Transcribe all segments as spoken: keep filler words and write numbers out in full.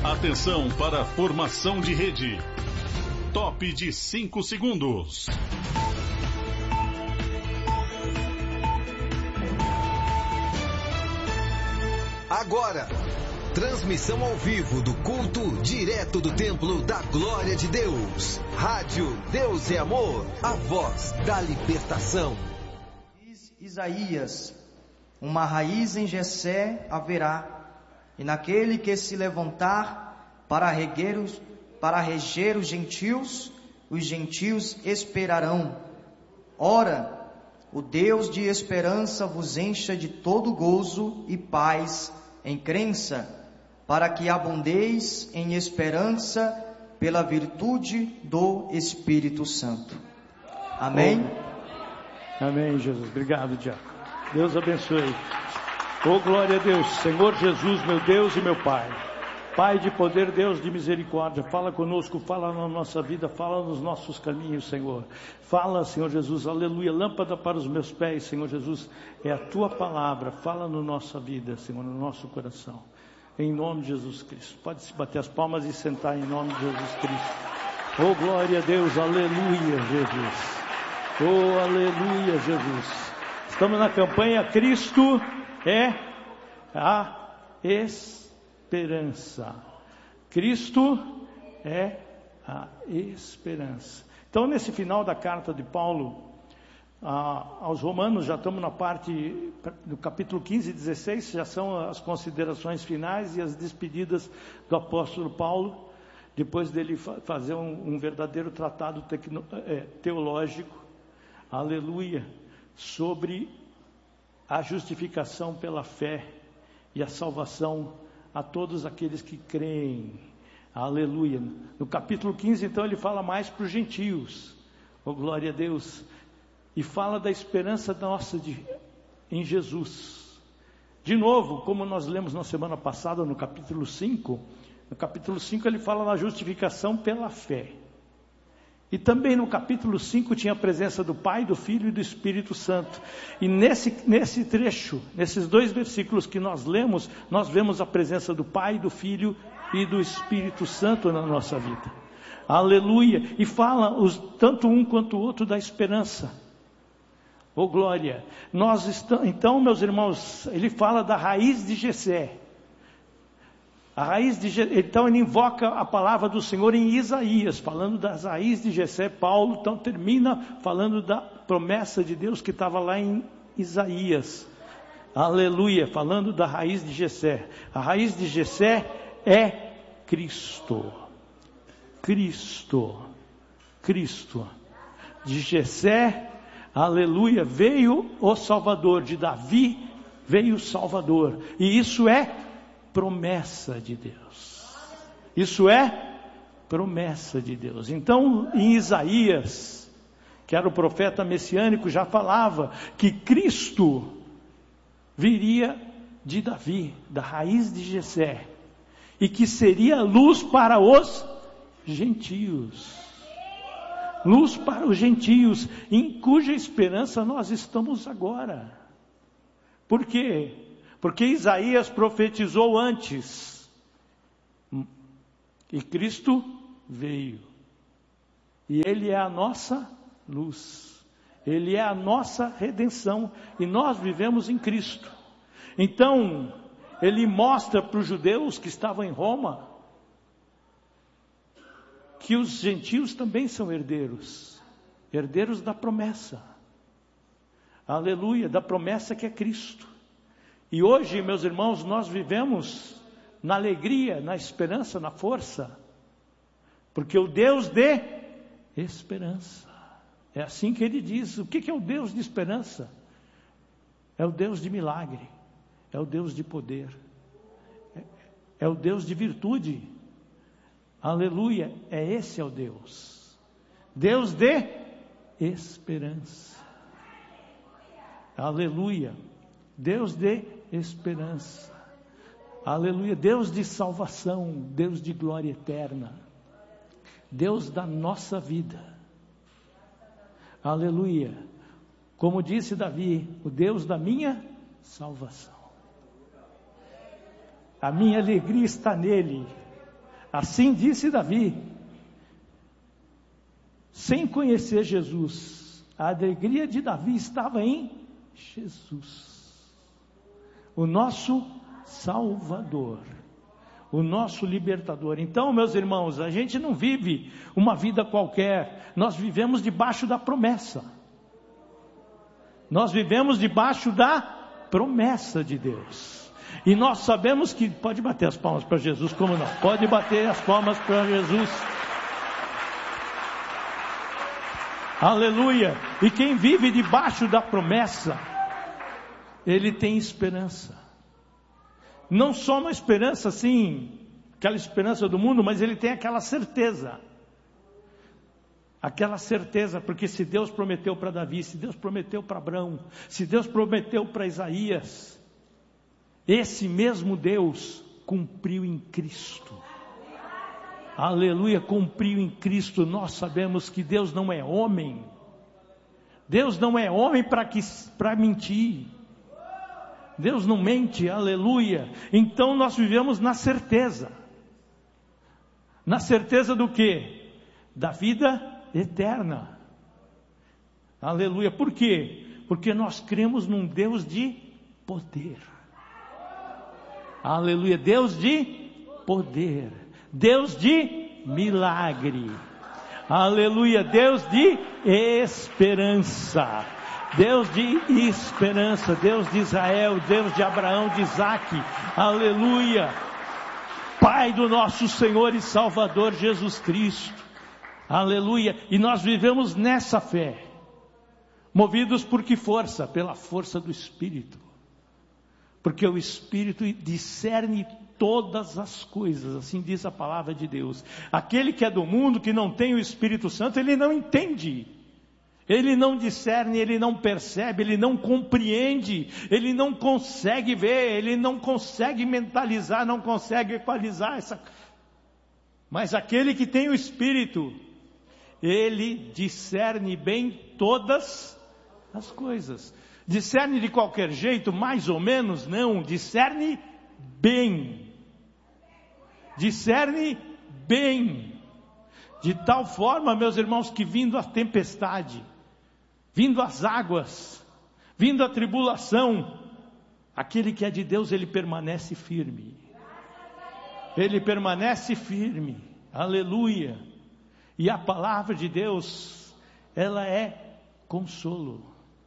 Atenção para a formação de rede. Top de cinco segundos. Agora, transmissão ao vivo do culto direto do Templo da Glória de Deus. Rádio Deus é Amor, a voz da libertação. Diz Isaías: uma raiz em Jessé haverá, e naquele que se levantar para reger os, para reger os gentios, os gentios esperarão. Ora, o Deus de esperança vos encha de todo gozo e paz em crença, para que abundeis em esperança pela virtude do Espírito Santo. Amém? Oh. Amém, Jesus. Obrigado, Diácono. Deus abençoe. Oh, glória a Deus. Senhor Jesus, meu Deus e meu Pai. Pai de poder, Deus de misericórdia, fala conosco, fala na nossa vida, fala nos nossos caminhos, Senhor. Fala, Senhor Jesus, aleluia. Lâmpada para os meus pés, Senhor Jesus, é a Tua palavra. Fala na nossa vida, Senhor, no nosso coração. Em nome de Jesus Cristo. Pode se bater as palmas e sentar em nome de Jesus Cristo. Oh, glória a Deus, aleluia, Jesus. Oh, aleluia, Jesus. Estamos na campanha Cristo é a esperança. Cristo é a esperança. Então, nesse final da carta de Paulo ah, aos Romanos, já estamos na parte do capítulo quinze e dezesseis, já são as considerações finais e as despedidas do apóstolo Paulo, depois dele fa- fazer um, um verdadeiro tratado tecno, é, teológico, aleluia, sobre a justificação pela fé e a salvação a todos aqueles que creem, aleluia. No capítulo quinze, então, ele fala mais para os gentios, oh glória a Deus, e fala da esperança nossa de, em Jesus. De novo, como nós lemos na semana passada, no capítulo cinco, no capítulo cinco ele fala na justificação pela fé. E também no capítulo cinco tinha a presença do Pai, do Filho e do Espírito Santo. E nesse, nesse trecho, nesses dois versículos que nós lemos, nós vemos a presença do Pai, do Filho e do Espírito Santo na nossa vida. Aleluia! E fala os, tanto um quanto o outro da esperança. Oh glória! Nós estamos, então, meus irmãos, ele fala da raiz de Jessé. A raiz de Jessé, então ele invoca a palavra do Senhor em Isaías, falando das raízes de Jessé. Paulo então termina falando da promessa de Deus que estava lá em Isaías. Aleluia, falando da raiz de Jessé. A raiz de Jessé é Cristo. Cristo. Cristo. De Jessé, aleluia, veio o Salvador. De Davi veio o Salvador. E isso é promessa de Deus. Isso é promessa de Deus. Então, em Isaías, que era o profeta messiânico, já falava que Cristo viria de Davi, da raiz de Jessé, e que seria luz para os gentios. Luz para os gentios, em cuja esperança nós estamos agora. Por quê? Porque Isaías profetizou antes, e Cristo veio, e Ele é a nossa luz, Ele é a nossa redenção, e nós vivemos em Cristo. Então, Ele mostra para os judeus que estavam em Roma, que os gentios também são herdeiros, herdeiros da promessa, aleluia, da promessa que é Cristo. E hoje, meus irmãos, nós vivemos na alegria, na esperança, na força, porque o Deus de esperança, é assim que ele diz. O que é o Deus de esperança? É o Deus de milagre, é o Deus de poder, é, é o Deus de virtude, aleluia, é esse é o Deus, Deus de esperança, aleluia, Deus de esperança, aleluia, Deus de salvação, Deus de glória eterna, Deus da nossa vida, aleluia, como disse Davi, o Deus da minha salvação, a minha alegria está nele, Assim disse Davi. Sem conhecer Jesus, a alegria de Davi estava em Jesus, o nosso Salvador, o nosso libertador. Então, meus irmãos, a gente não vive uma vida qualquer, nós vivemos debaixo da promessa. Nós vivemos debaixo da promessa de Deus. E nós sabemos que, pode bater as palmas para Jesus, como não? Pode bater as palmas para Jesus. Aleluia. E quem vive debaixo da promessa, ele tem esperança. Não só uma esperança assim, aquela esperança do mundo, mas ele tem aquela certeza. Aquela certeza, porque se Deus prometeu para Davi, se Deus prometeu para Abraão, se Deus prometeu para Isaías, esse mesmo Deus cumpriu em Cristo. Aleluia, cumpriu em Cristo. Nós sabemos que Deus não é homem. Deus não é homem para que, para mentir. Deus não mente, aleluia. Então nós vivemos na certeza. Na certeza do quê? Da vida eterna. Aleluia. Por quê? Porque nós cremos num Deus de poder. Aleluia. Deus de poder. Deus de milagre. Aleluia. Deus de esperança. Deus de esperança, Deus de Israel, Deus de Abraão, de Isaac, aleluia, Pai do nosso Senhor e Salvador Jesus Cristo, aleluia, e nós vivemos nessa fé, movidos por que força? Pela força do Espírito, porque o Espírito discerne todas as coisas, assim diz a palavra de Deus. Aquele que é do mundo, que não tem o Espírito Santo, ele não entende. Ele não discerne, ele não percebe, ele não compreende, ele não consegue ver, ele não consegue mentalizar, não consegue equalizar essa. Mas aquele que tem o Espírito, ele discerne bem todas as coisas. Discerne de qualquer jeito, mais ou menos, não, discerne bem. Discerne bem. De tal forma, meus irmãos, que vindo a tempestade, vindo as águas, vindo a tribulação, aquele que é de Deus, ele permanece firme. Ele permanece firme. Aleluia. E a palavra de Deus, ela é consolo.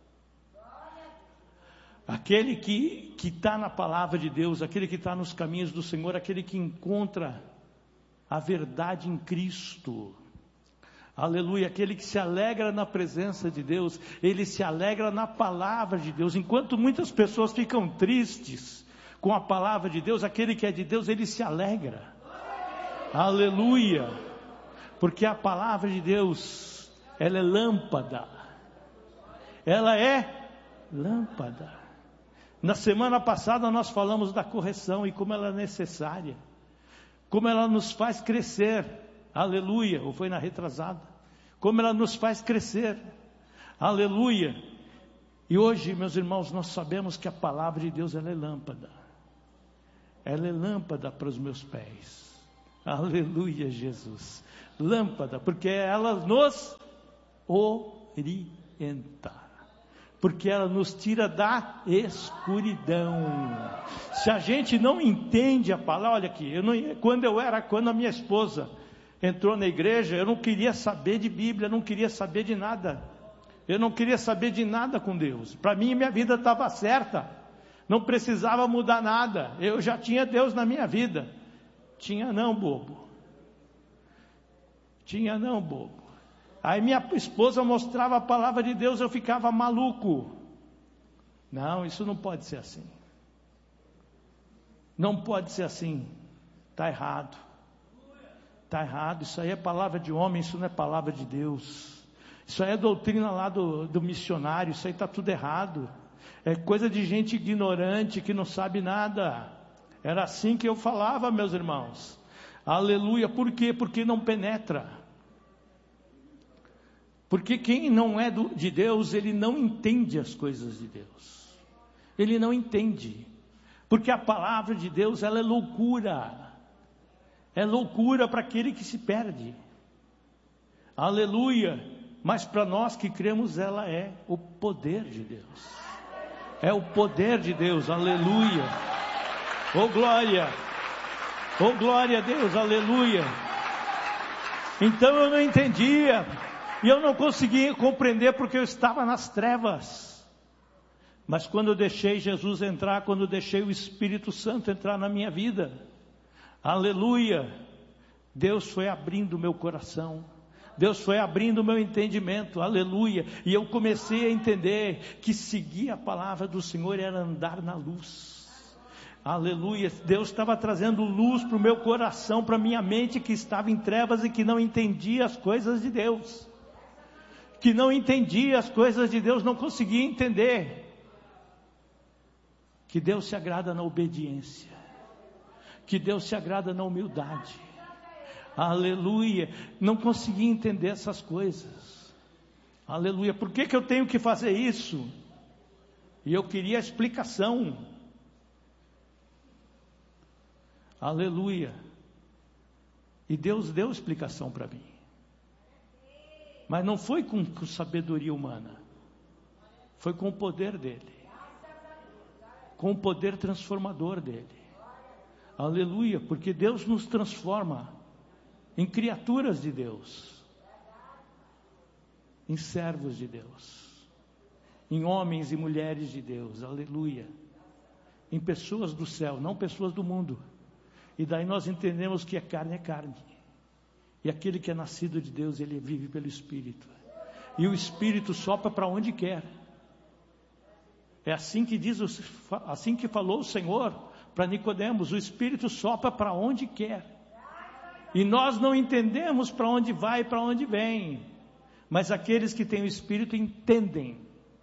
Aquele que que está na palavra de Deus, aquele que está nos caminhos do Senhor, aquele que encontra a verdade em Cristo. Aleluia, aquele que se alegra na presença de Deus, ele se alegra na palavra de Deus. Enquanto muitas pessoas ficam tristes com a palavra de Deus, aquele que é de Deus, ele se alegra. Aleluia, porque a palavra de Deus, ela é lâmpada. Ela é lâmpada. Na semana passada nós falamos da correção e como ela é necessária, como ela nos faz crescer. Aleluia, ou foi na retrasada, como ela nos faz crescer, aleluia. E hoje, meus irmãos, nós sabemos que a palavra de Deus, ela é lâmpada, ela é lâmpada para os meus pés, aleluia, Jesus, lâmpada, porque ela nos orienta, porque ela nos tira da escuridão. Se a gente não entende a palavra, olha aqui, eu não, quando eu era, quando a minha esposa entrou na igreja, eu não queria saber de Bíblia, eu não queria saber de nada. Eu não queria saber de nada com Deus. Para mim, minha vida estava certa. Não precisava mudar nada. Eu já tinha Deus na minha vida. Tinha não, bobo. Tinha não, bobo. Aí minha esposa mostrava a palavra de Deus, eu ficava maluco. Não, isso não pode ser assim. Não pode ser assim. Está errado. Está errado, isso aí é palavra de homem, isso não é palavra de Deus. Isso aí é doutrina lá do, do missionário, isso aí está tudo errado. É coisa de gente ignorante que não sabe nada. Era assim que eu falava, meus irmãos. Aleluia, por quê? Porque não penetra. Porque quem não é do, de Deus, ele não entende as coisas de Deus. Ele não entende. Porque a palavra de Deus, ela é loucura. é loucura para aquele que se perde. Aleluia. Mas para nós que cremos, ela é o poder de Deus. É o poder de Deus. Aleluia. Oh glória. Oh glória a Deus. Aleluia. Então eu não entendia. E eu não conseguia compreender porque eu estava nas trevas. Mas quando eu deixei Jesus entrar, quando eu deixei o Espírito Santo entrar na minha vida, aleluia, Deus foi abrindo o meu coração, Deus foi abrindo o meu entendimento, aleluia, e eu comecei a entender que seguir a palavra do Senhor era andar na luz, aleluia. Deus estava trazendo luz para o meu coração, para a minha mente que estava em trevas e que não entendia as coisas de Deus, que não entendia as coisas de Deus, não conseguia entender, que Deus se agrada na obediência, que Deus se agrada na humildade, aleluia. Não conseguia entender essas coisas, aleluia. Por que que eu tenho que fazer isso? E eu queria a explicação, aleluia. E Deus deu explicação para mim, mas não foi com, com sabedoria humana, foi com o poder dele, com o poder transformador dele, aleluia. Porque Deus nos transforma em criaturas de Deus, em servos de Deus, em homens e mulheres de Deus, aleluia, em pessoas do céu, não pessoas do mundo. E daí nós entendemos que a carne é carne, e aquele que é nascido de Deus, ele vive pelo Espírito, e o Espírito sopra para onde quer. É assim que diz, assim que falou o Senhor para Nicodemos, o Espírito sopra para onde quer. E nós não entendemos para onde vai e para onde vem. Mas aqueles que têm o Espírito entendem.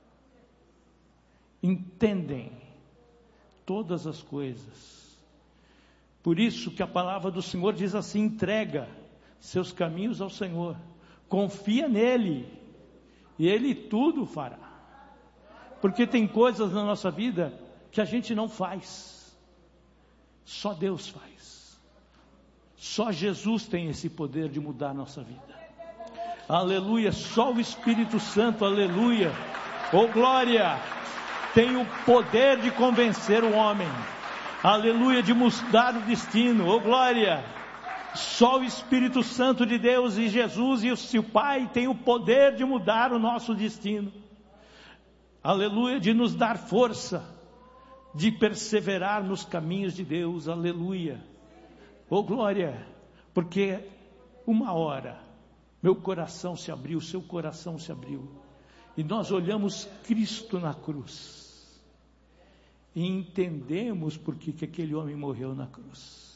Entendem todas as coisas. Por isso que a palavra do Senhor diz assim: entrega seus caminhos ao Senhor. Confia nele. E Ele tudo fará. Porque tem coisas na nossa vida que a gente não faz, só Deus faz, só Jesus tem esse poder de mudar a nossa vida, aleluia. Só o Espírito Santo, aleluia, oh glória, tem o poder de convencer o homem, aleluia, de mudar o destino, oh glória. Só o Espírito Santo de Deus e Jesus e o seu Pai tem o poder de mudar o nosso destino, aleluia, de nos dar força, de perseverar nos caminhos de Deus, aleluia, oh glória. Porque uma hora, meu coração se abriu, seu coração se abriu, e nós olhamos Cristo na cruz, e entendemos por que que aquele homem morreu na cruz,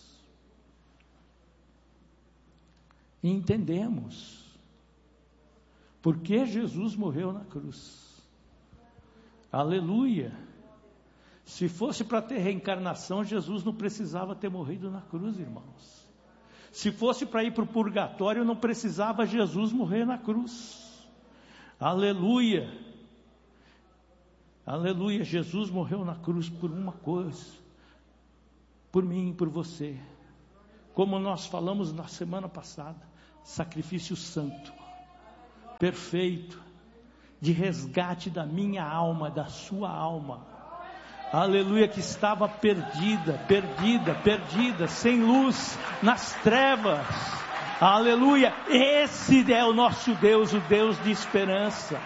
e entendemos, por que Jesus morreu na cruz, aleluia. Se fosse para ter reencarnação, Jesus não precisava ter morrido na cruz, irmãos. Se fosse para ir para o purgatório, não precisava Jesus morrer na cruz, aleluia, aleluia. Jesus morreu na cruz por uma coisa, por mim e por você, como nós falamos na semana passada, sacrifício santo, perfeito, de resgate da minha alma, da sua alma, aleluia, que estava perdida, perdida, perdida, sem luz, nas trevas, aleluia. Esse é o nosso Deus, o Deus de esperança,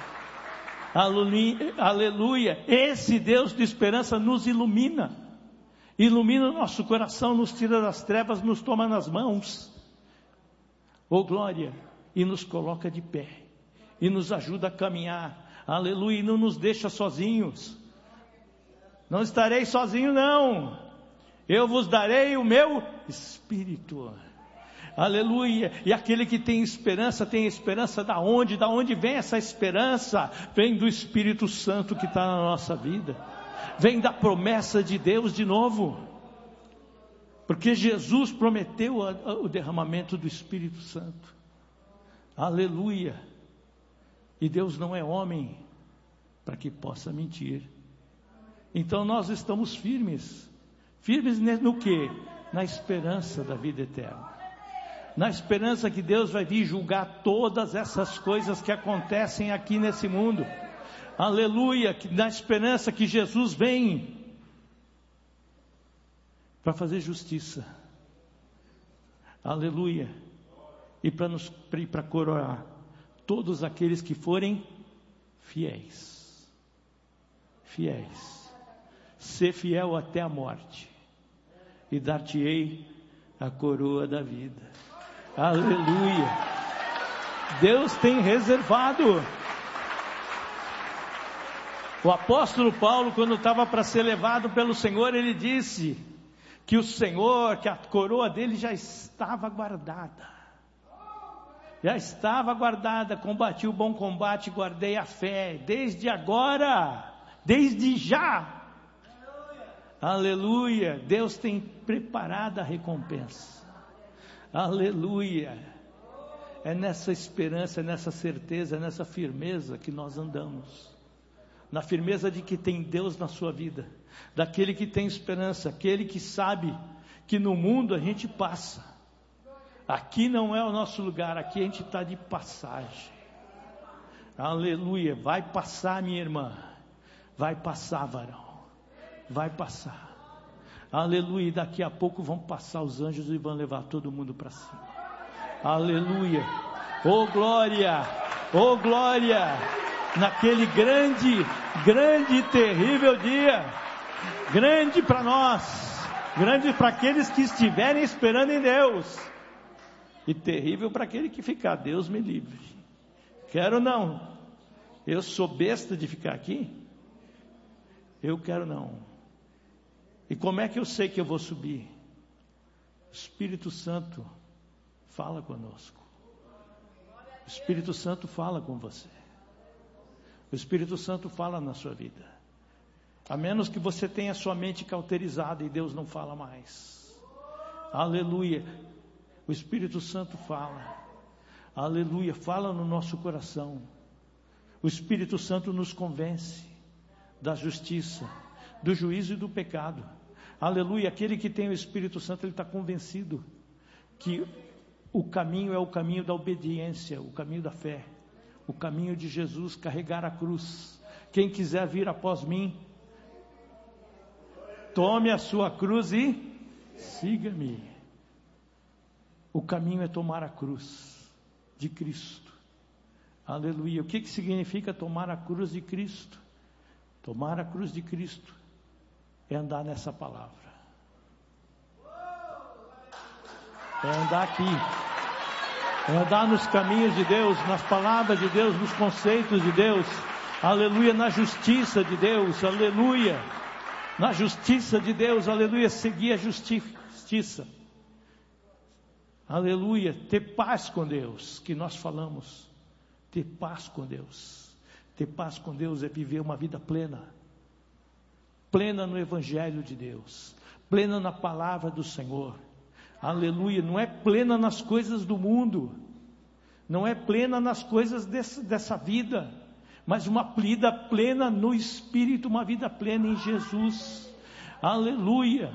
aleluia. Esse Deus de esperança nos ilumina, ilumina o nosso coração, nos tira das trevas, nos toma nas mãos, oh glória, e nos coloca de pé, e nos ajuda a caminhar, aleluia, e não nos deixa sozinhos. Não estarei sozinho não, eu vos darei o meu Espírito, aleluia. E aquele que tem esperança, tem esperança da onde? Da onde vem essa esperança? Vem do Espírito Santo que está na nossa vida, vem da promessa de Deus de novo, porque Jesus prometeu o derramamento do Espírito Santo, aleluia. E Deus não é homem para que possa mentir. Então nós estamos firmes. Firmes no quê? Na esperança da vida eterna. na esperança que Deus vai vir julgar todas essas coisas que acontecem aqui nesse mundo. Aleluia, na esperança que Jesus vem para fazer justiça. Aleluia. E para nos para coroar todos aqueles que forem fiéis. Fiéis. Ser fiel até a morte. E dar-te-ei a coroa da vida. Aleluia. Deus tem reservado. O apóstolo Paulo, quando estava para ser levado pelo Senhor, ele disse que o Senhor, que a coroa dele já estava guardada. Já estava guardada. Combati o bom combate, guardei a fé. Desde agora, desde já. Aleluia. Deus tem preparado a recompensa. Aleluia. É nessa esperança, é nessa certeza, é nessa firmeza que nós andamos. Na firmeza de que tem Deus na sua vida, daquele que tem esperança, aquele que sabe que no mundo a gente passa. Aqui não é o nosso lugar, aqui a gente está de passagem. Aleluia, vai passar, minha irmã, vai passar, varão, vai passar. Aleluia, daqui a pouco vão passar os anjos e vão levar todo mundo para cima. Aleluia, oh glória, oh glória. Naquele grande, grande e terrível dia, grande para nós, grande para aqueles que estiverem esperando em Deus, e terrível para aquele que ficar. Deus me livre. Quero não. Eu sou besta de ficar aqui? Eu quero não. E como é que eu sei que eu vou subir? O Espírito Santo fala conosco. O Espírito Santo fala com você. O Espírito Santo fala na sua vida. A menos que você tenha sua mente cauterizada e Deus não fala mais. Aleluia. O Espírito Santo fala. Aleluia. Fala no nosso coração. O Espírito Santo nos convence da justiça, do juízo e do pecado. Aleluia. Aquele que tem o Espírito Santo, ele está convencido que o caminho é o caminho da obediência, o caminho da fé. O caminho de Jesus, carregar a cruz. Quem quiser vir após mim, tome a sua cruz e siga-me. O caminho é tomar a cruz de Cristo. Aleluia. O que, que significa tomar a cruz de Cristo? Tomar a cruz de Cristo é andar nessa palavra. É andar aqui. É andar nos caminhos de Deus, nas palavras de Deus, nos conceitos de Deus. Aleluia, na justiça de Deus. Aleluia, na justiça de Deus. Aleluia, seguir a justiça. Aleluia, ter paz com Deus, que nós falamos. Ter paz com Deus. Ter paz com Deus é viver uma vida plena. Plena no Evangelho de Deus. Plena na palavra do Senhor. Aleluia, não é plena nas coisas do mundo, não é plena nas coisas desse, dessa vida, mas uma vida plena no Espírito, uma vida plena em Jesus. Aleluia,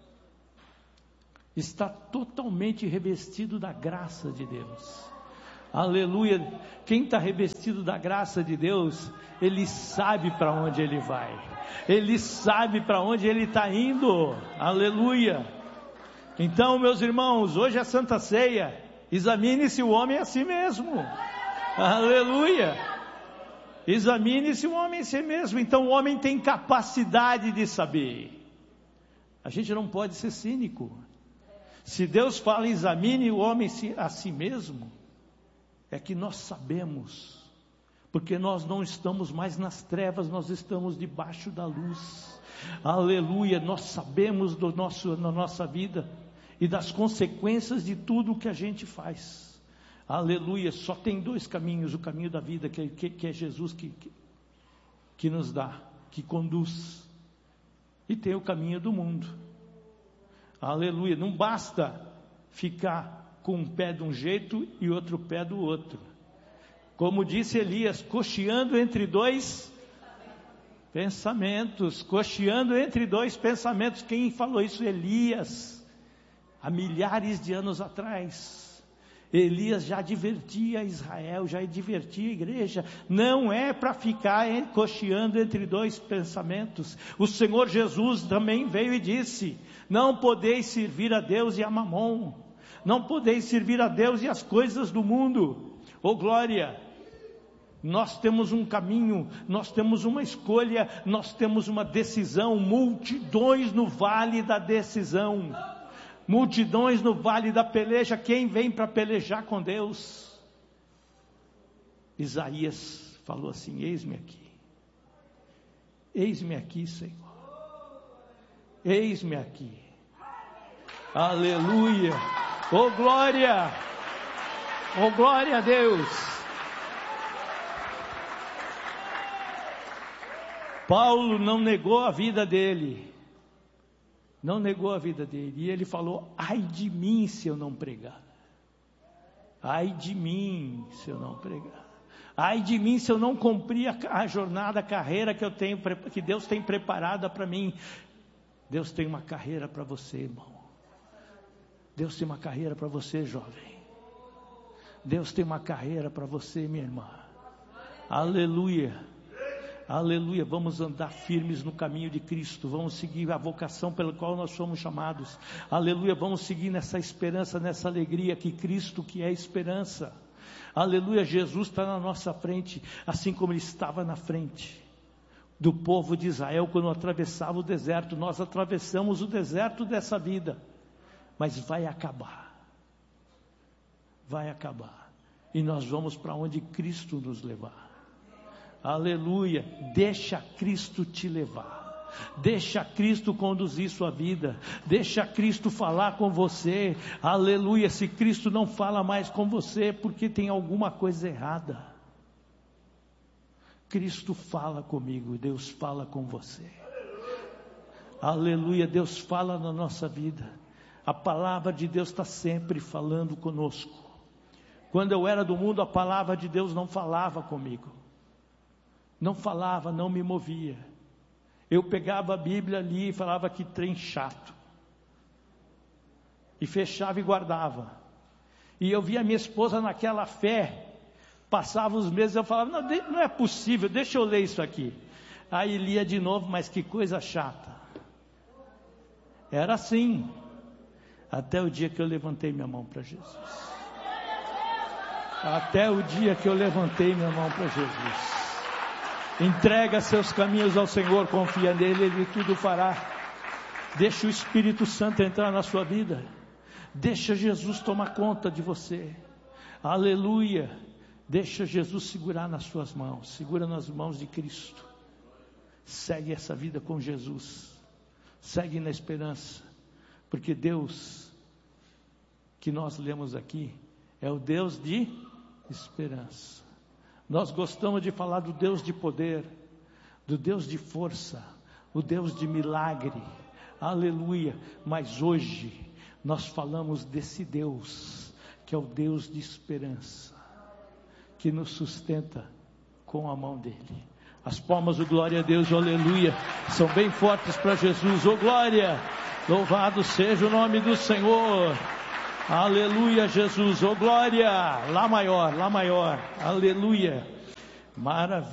está totalmente revestido da graça de Deus. Aleluia, quem está revestido da graça de Deus, ele sabe para onde ele vai, ele sabe para onde ele está indo. Aleluia. Então, meus irmãos, hoje é Santa Ceia. Examine-se o homem a si mesmo. Aleluia. Examine-se o homem a si mesmo. Então, o homem tem capacidade de saber. A gente não pode ser cínico. Se Deus fala, examine o homem a si mesmo, é que nós sabemos. Porque nós não estamos mais nas trevas, nós estamos debaixo da luz. Aleluia. Nós sabemos do nosso, na nossa vida e das consequências de tudo o que a gente faz. Aleluia, só tem dois caminhos, o caminho da vida, que, que, que é Jesus que, que, que nos dá, que conduz, e tem o caminho do mundo. Aleluia, não basta ficar com um pé de um jeito e outro pé do outro. Como disse Elias, cocheando entre dois pensamentos, cocheando entre dois pensamentos. Quem falou isso? Elias. Há milhares de anos atrás. Elias já advertia Israel, já advertia a igreja, não é para ficar cocheando entre dois pensamentos. O Senhor Jesus também veio e disse: não podeis servir a Deus e a Mamon, não podeis servir a Deus e as coisas do mundo. Oh glória! Nós temos um caminho, nós temos uma escolha, nós temos uma decisão, multidões no vale da decisão. Multidões no vale da peleja. Quem vem para pelejar com Deus? Isaías falou assim: eis-me aqui, eis-me aqui, Senhor, eis-me aqui. Aleluia, oh glória, oh glória a Deus. Paulo não negou a vida dele, não negou a vida dele, e ele falou: ai de mim se eu não pregar, ai de mim se eu não pregar, ai de mim se eu não cumprir a, a jornada, a carreira que eu tenho, que Deus tem preparada para mim. Deus tem uma carreira para você, irmão. Deus tem uma carreira para você, jovem. Deus tem uma carreira para você, minha irmã. Aleluia. Aleluia, vamos andar firmes no caminho de Cristo, vamos seguir a vocação pela qual nós somos chamados. Aleluia, vamos seguir nessa esperança, nessa alegria que Cristo que é esperança. Aleluia, Jesus está na nossa frente, assim como Ele estava na frente do povo de Israel quando atravessava o deserto. Nós atravessamos o deserto dessa vida, mas vai acabar, vai acabar, e nós vamos para onde Cristo nos levar. Aleluia, deixa Cristo te levar, deixa Cristo conduzir sua vida, deixa Cristo falar com você. Aleluia, se Cristo não fala mais com você, porque tem alguma coisa errada. Cristo fala comigo, Deus fala com você. Aleluia, Deus fala na nossa vida, a palavra de Deus está sempre falando conosco. Quando eu era do mundo, a palavra de Deus não falava comigo. Não falava, não me movia. Eu pegava a Bíblia ali e falava: que trem chato. E fechava e guardava. E eu via minha esposa naquela fé. Passava os meses, eu falava: não, não é possível, deixa eu ler isso aqui. Aí lia de novo, mas que coisa chata. Era assim. Até o dia que eu levantei minha mão para Jesus. Até o dia que eu levantei minha mão para Jesus. Entrega seus caminhos ao Senhor, confia nele, Ele tudo fará. Deixa o Espírito Santo entrar na sua vida. Deixa Jesus tomar conta de você. Aleluia. Deixa Jesus segurar nas suas mãos. Segura nas mãos de Cristo. Segue essa vida com Jesus. Segue na esperança. Porque Deus que nós lemos aqui é o Deus de esperança. Nós gostamos de falar do Deus de poder, do Deus de força, o Deus de milagre, aleluia, mas hoje nós falamos desse Deus, que é o Deus de esperança, que nos sustenta com a mão dele. As palmas do glória a Deus, aleluia, são bem fortes para Jesus. Oh glória, louvado seja o nome do Senhor. Aleluia, Jesus, oh glória, Lá maior, Lá maior, aleluia, maravilha.